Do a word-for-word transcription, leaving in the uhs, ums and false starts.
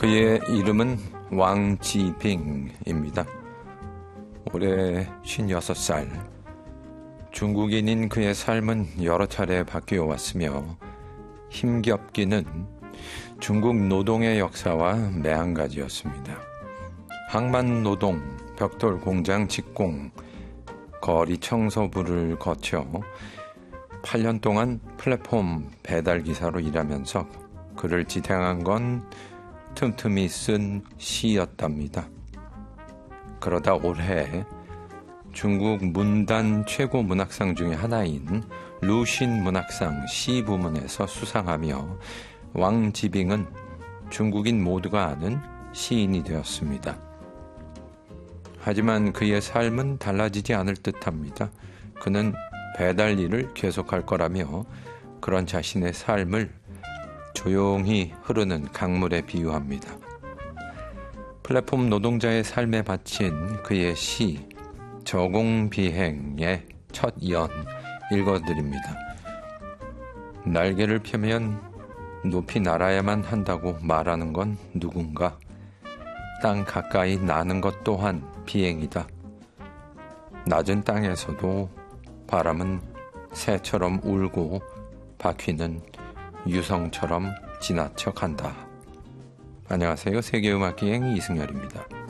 그의 이름은 왕지빙입니다. 올해 쉰여섯 살. 중국인인 그의 삶은 여러 차례 바뀌어 왔으며 힘겹기는 중국 노동의 역사와 매한가지였습니다. 항만 노동, 벽돌 공장 직공, 거리 청소부를 거쳐 팔 년 동안 플랫폼 배달기사로 일하면서 그를 지탱한 건 틈틈이 쓴 시였답니다. 그러다 올해 중국 문단 최고 문학상 중의 하나인 루신 문학상 시 부문에서 수상하며 왕지빙은 중국인 모두가 아는 시인이 되었습니다. 하지만 그의 삶은 달라지지 않을 듯합니다. 그는 배달 일을 계속할 거라며 그런 자신의 삶을 조용히 흐르는 강물에 비유합니다. 플랫폼 노동자의 삶에 바친 그의 시 저공비행의 첫 연 읽어드립니다. 날개를 펴면 높이 날아야만 한다고 말하는 건 누군가? 땅 가까이 나는 것 또한 비행이다. 낮은 땅에서도 바람은 새처럼 울고 바퀴는 유성처럼 지나쳐 간다. 안녕하세요. 세계음악기행 이승열입니다.